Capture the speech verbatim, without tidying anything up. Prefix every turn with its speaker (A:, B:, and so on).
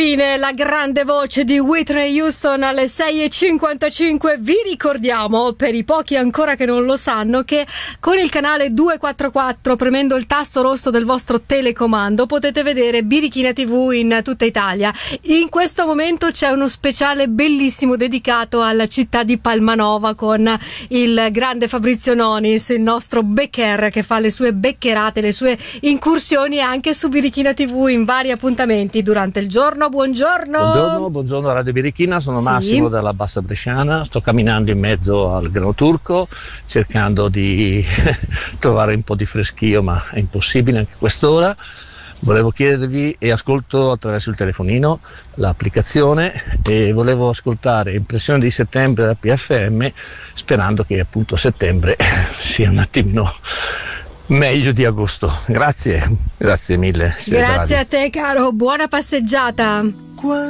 A: La grande voce di Whitney Houston alle sei e cinquantacinque. Vi ricordiamo, per i pochi ancora che non lo sanno, che con il canale duecentoquarantaquattro, premendo il tasto rosso del vostro telecomando, potete vedere Birichina tivù in tutta Italia. In questo momento c'è uno speciale bellissimo dedicato alla città di Palmanova con il grande Fabrizio Nonis, il nostro Becker, che fa le sue beccherate, le sue incursioni anche su Birichina tivù in vari appuntamenti durante il giorno. Buongiorno.
B: Buongiorno, buongiorno a Radio Birichina, sono
A: sì.
B: Massimo dalla Bassa Bresciana, sto camminando in mezzo al Grano Turco cercando di trovare un po' di freschio, ma è impossibile anche quest'ora. Volevo chiedervi, e ascolto attraverso il telefonino l'applicazione, e volevo ascoltare Impressione di settembre da P F M, sperando che appunto settembre sia un attimino meglio di agosto. Grazie, grazie mille.
A: Grazie a te caro, buona passeggiata.